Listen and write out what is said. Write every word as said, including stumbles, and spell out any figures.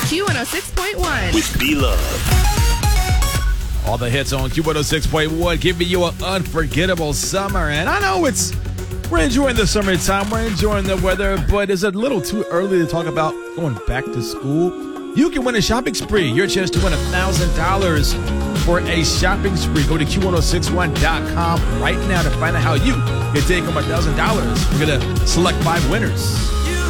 Q one oh six point one. With B-Love. All the hits on Q one oh six point one, giving you an unforgettable summer. And I know it's we're enjoying the summertime, we're enjoying the weather, but it's a little too early to talk about going back to school. You can win a shopping spree. Your chance to win one thousand dollars for a shopping spree. Go to Q one oh six one dot com right now to find out how you can take home one thousand dollars. We're going to select five winners.